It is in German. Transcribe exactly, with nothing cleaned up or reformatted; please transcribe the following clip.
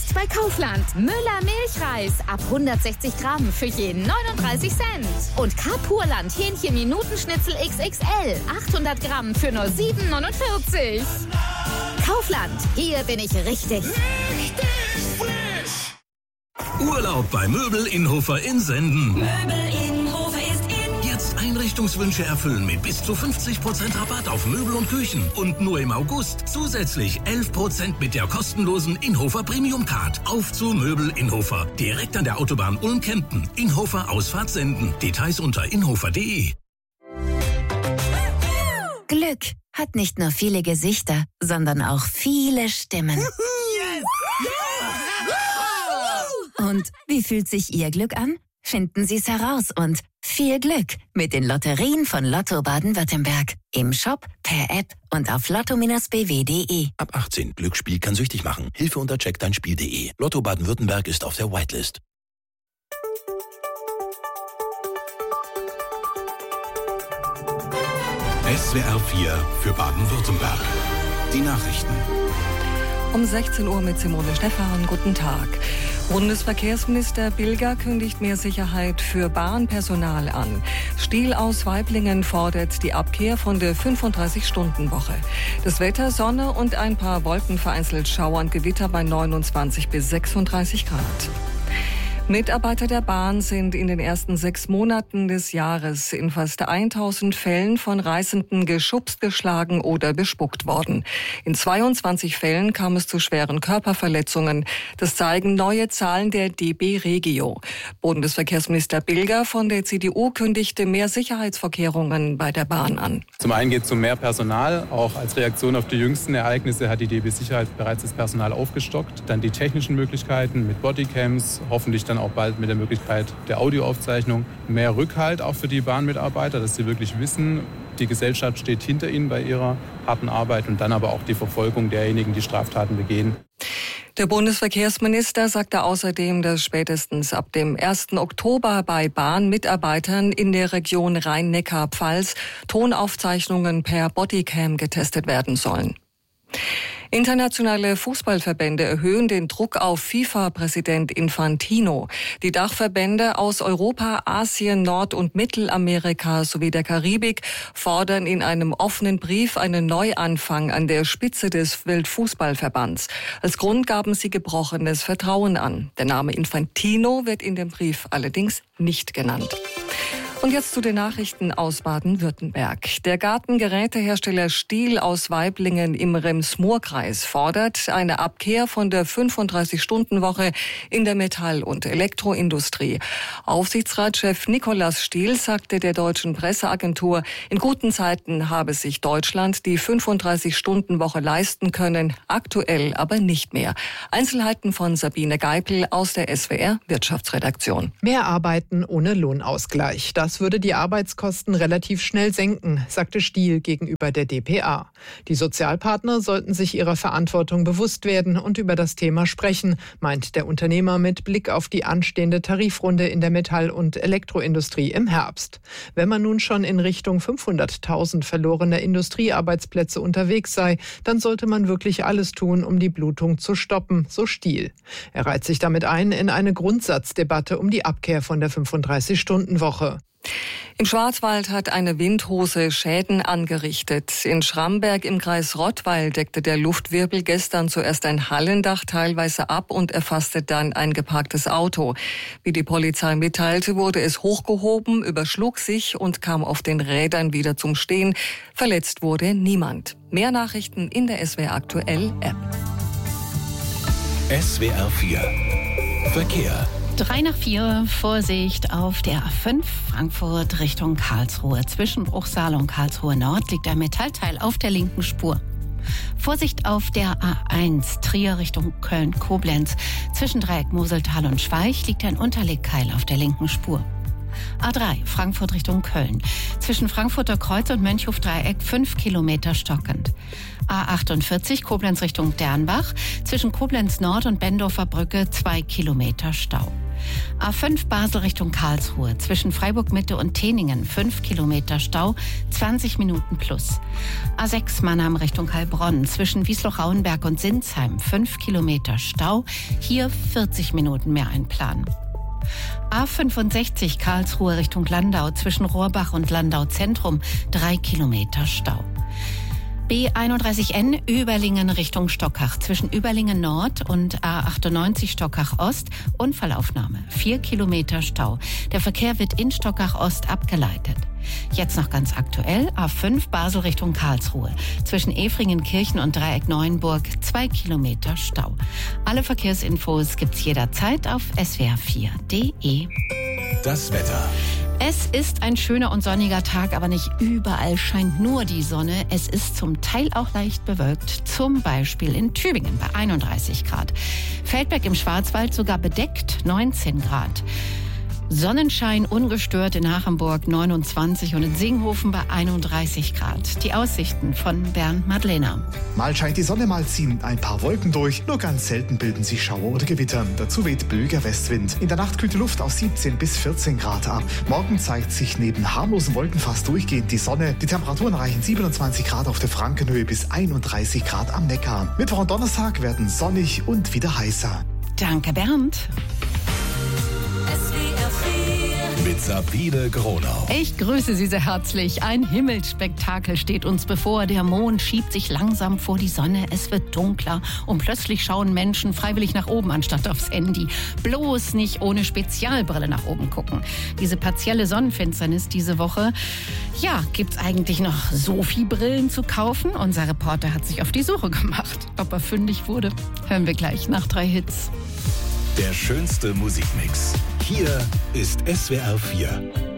Jetzt bei Kaufland. Müller Milchreis ab hundertsechzig Gramm für je neununddreißig Cent. Und Carpurland Hähnchen-Minutenschnitzel X X L. achthundert Gramm für nur sieben neunundvierzig. Kaufland, hier bin ich richtig. Richtig frisch. Urlaub bei Möbel Innhofer in Senden. Möbel Innhofer ist in. Jetzt Einrichtungswünsche erfüllen mit bis zu fünfzig Prozent Rabatt auf Möbel und Küchen. Und nur im August zusätzlich elf Prozent mit der kostenlosen Innhofer Premium Card. Auf zu Möbel Innhofer. Direkt an der Autobahn Ulm-Kempten. Innhofer Ausfahrt Senden. Details unter innhofer punkt de. Glück hat nicht nur viele Gesichter, sondern auch viele Stimmen. Und wie fühlt sich Ihr Glück an? Finden Sie es heraus und viel Glück mit den Lotterien von Lotto Baden-Württemberg. Im Shop, per App und auf lotto Bindestrich b w punkt de. Ab achtzehn. Glücksspiel kann süchtig machen. Hilfe unter check dein Spiel punkt de. Lotto Baden-Württemberg ist auf der Whitelist. S W R vier für Baden-Württemberg. Die Nachrichten. Um sechzehn Uhr mit Simone Stephan. Guten Tag. Bundesverkehrsminister Bilger kündigt mehr Sicherheit für Bahnpersonal an. Stiel aus Waiblingen fordert die Abkehr von der fünfunddreißig-Stunden-Woche. Das Wetter, Sonne und ein paar Wolken, vereinzelt Schauer und Gewitter bei neunundzwanzig bis sechsunddreißig Grad. Mitarbeiter der Bahn sind in den ersten sechs Monaten des Jahres in fast tausend Fällen von Reisenden geschubst, geschlagen oder bespuckt worden. In zweiundzwanzig Fällen kam es zu schweren Körperverletzungen. Das zeigen neue Zahlen der D B Regio. Bundesverkehrsminister Bilger von der C D U kündigte mehr Sicherheitsvorkehrungen bei der Bahn an. Zum einen geht es um mehr Personal. Auch als Reaktion auf die jüngsten Ereignisse hat die D B Sicherheit bereits das Personal aufgestockt. Dann die technischen Möglichkeiten mit Bodycams, hoffentlich dann auch bald mit der Möglichkeit der Audioaufzeichnung. Mehr Rückhalt auch für die Bahnmitarbeiter, dass sie wirklich wissen, die Gesellschaft steht hinter ihnen bei ihrer harten Arbeit, und dann aber auch die Verfolgung derjenigen, die Straftaten begehen. Der Bundesverkehrsminister sagte außerdem, dass spätestens ab dem ersten Oktober bei Bahnmitarbeitern in der Region Rhein-Neckar-Pfalz Tonaufzeichnungen per Bodycam getestet werden sollen. Internationale Fußballverbände erhöhen den Druck auf FIFA-Präsident Infantino. Die Dachverbände aus Europa, Asien, Nord- und Mittelamerika sowie der Karibik fordern in einem offenen Brief einen Neuanfang an der Spitze des Weltfußballverbands. Als Grund gaben sie gebrochenes Vertrauen an. Der Name Infantino wird in dem Brief allerdings nicht genannt. Und jetzt zu den Nachrichten aus Baden-Württemberg. Der Gartengerätehersteller Stiel aus Waiblingen im Rems-Murr-Kreis fordert eine Abkehr von der fünfunddreißig-Stunden-Woche in der Metall- und Elektroindustrie. Aufsichtsratschef Nikolaus Stiel sagte der deutschen Presseagentur, in guten Zeiten habe sich Deutschland die fünfunddreißig-Stunden-Woche leisten können, aktuell aber nicht mehr. Einzelheiten von Sabine Geipel aus der S W R Wirtschaftsredaktion. Mehr Arbeiten ohne Lohnausgleich. Das würde die Arbeitskosten relativ schnell senken, sagte Stiel gegenüber der d p a. Die Sozialpartner sollten sich ihrer Verantwortung bewusst werden und über das Thema sprechen, meint der Unternehmer mit Blick auf die anstehende Tarifrunde in der Metall- und Elektroindustrie im Herbst. Wenn man nun schon in Richtung fünfhunderttausend verlorener Industriearbeitsplätze unterwegs sei, dann sollte man wirklich alles tun, um die Blutung zu stoppen, so Stiel. Er reiht sich damit ein in eine Grundsatzdebatte um die Abkehr von der fünfunddreißig-Stunden-Woche. Im Schwarzwald hat eine Windhose Schäden angerichtet. In Schramberg im Kreis Rottweil deckte der Luftwirbel gestern zuerst ein Hallendach teilweise ab und erfasste dann ein geparktes Auto. Wie die Polizei mitteilte, wurde es hochgehoben, überschlug sich und kam auf den Rädern wieder zum Stehen. Verletzt wurde niemand. Mehr Nachrichten in der S W R Aktuell App. S W R vier Verkehr. Drei nach vier, Vorsicht auf der A fünf, Frankfurt Richtung Karlsruhe. Zwischen Bruchsal und Karlsruhe Nord liegt ein Metallteil auf der linken Spur. Vorsicht auf der A eins, Trier Richtung Köln-Koblenz. Zwischen Dreieck Moseltal und Schweich liegt ein Unterlegkeil auf der linken Spur. A drei, Frankfurt Richtung Köln. Zwischen Frankfurter Kreuz und Mönchhof-Dreieck fünf Kilometer stockend. A achtundvierzig, Koblenz Richtung Dernbach. Zwischen Koblenz Nord und Bendorfer Brücke zwei Kilometer Stau. A fünf Basel Richtung Karlsruhe, zwischen Freiburg-Mitte und Teningen, fünf Kilometer Stau, zwanzig Minuten plus. A sechs Mannheim Richtung Heilbronn, zwischen Wiesloch-Rauenberg und Sinsheim, fünf Kilometer Stau, hier vierzig Minuten mehr einplanen. A fünfundsechzig Karlsruhe Richtung Landau, zwischen Rohrbach und Landau Zentrum, drei Kilometer Stau. B einunddreißig N Überlingen Richtung Stockach, zwischen Überlingen Nord und A achtundneunzig Stockach Ost, Unfallaufnahme, vier Kilometer Stau. Der Verkehr wird in Stockach Ost abgeleitet. Jetzt noch ganz aktuell, A fünf Basel Richtung Karlsruhe, zwischen Efringenkirchen und Dreieck Neuenburg, zwei Kilometer Stau. Alle Verkehrsinfos gibt's jederzeit auf S W R vier punkt de. Das Wetter. Es ist ein schöner und sonniger Tag, aber nicht überall scheint nur die Sonne. Es ist zum Teil auch leicht bewölkt, zum Beispiel in Tübingen bei einunddreißig Grad. Feldberg im Schwarzwald sogar bedeckt, neunzehn Grad. Sonnenschein ungestört in Hachenburg neunundzwanzig und in Singhofen bei einunddreißig Grad. Die Aussichten von Bernd Madlener. Mal scheint die Sonne, mal ziehen ein paar Wolken durch. Nur ganz selten bilden sich Schauer oder Gewitter. Dazu weht böiger Westwind. In der Nacht kühlt die Luft auf siebzehn bis vierzehn Grad ab. Morgen zeigt sich neben harmlosen Wolken fast durchgehend die Sonne. Die Temperaturen reichen siebenundzwanzig Grad auf der Frankenhöhe bis einunddreißig Grad am Neckar. Mittwoch und Donnerstag werden sonnig und wieder heißer. Danke, Bernd. Mit Sabine Gronau. Ich grüße Sie sehr herzlich. Ein Himmelsspektakel steht uns bevor. Der Mond schiebt sich langsam vor die Sonne. Es wird dunkler und plötzlich schauen Menschen freiwillig nach oben anstatt aufs Handy. Bloß nicht ohne Spezialbrille nach oben gucken. Diese partielle Sonnenfinsternis diese Woche. Ja, gibt's eigentlich noch so viel Brillen zu kaufen? Unser Reporter hat sich auf die Suche gemacht. Ob er fündig wurde, hören wir gleich nach drei Hits. Der schönste Musikmix. Hier ist S W R vier.